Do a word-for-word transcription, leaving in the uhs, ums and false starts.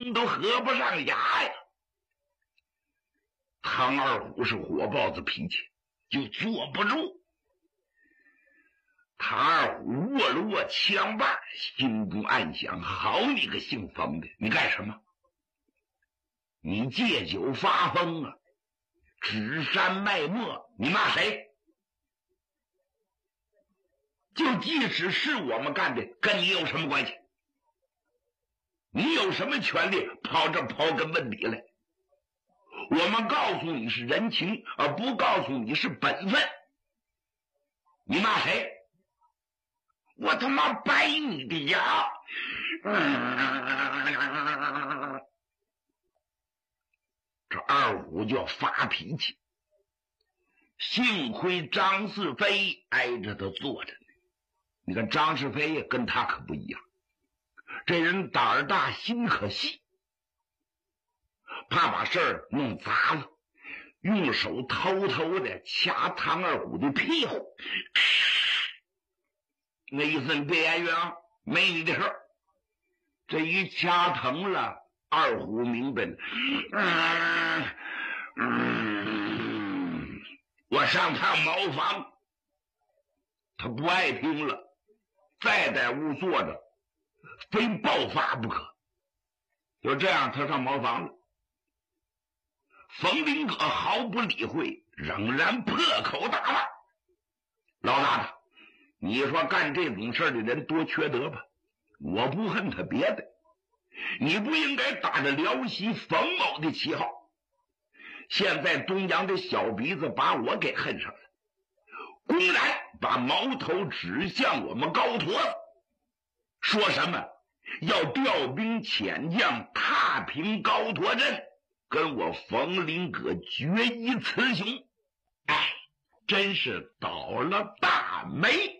情都合不上牙呀。唐二虎是火爆子脾气，就坐不住。唐二虎握了握枪把，心中暗想：好你个姓冯的，你干什么？你借酒发疯啊，指山卖墨，你骂谁？就即使是我们干的，跟你有什么关系？你有什么权利跑这刨根问底来？我们告诉你是人情，而不告诉你是本分。你骂谁？我他妈掰你的牙！嗯，这二虎就要发脾气。幸亏张世飞挨着他坐着呢。你看张世飞也跟他可不一样，这人胆儿大心可细，怕把事儿弄砸了，用手偷偷的掐唐二虎的屁股，那意思你别言语啊，没你的事儿。这一掐疼了，二虎明白了，嗯嗯，我上趟茅房，他不爱听了，再在屋坐着，非爆发不可。就这样，他上茅房了。冯林可毫不理会，仍然破口大骂：老大的，你说干这种事的人多缺德吧？我不恨他别的，你不应该打着辽西冯某的旗号，现在东阳的小鼻子把我给恨上了，公然把矛头指向我们高坨子，说什么要调兵遣将踏平高坨镇，跟我冯林阁决一雌雄。哎，真是倒了大霉。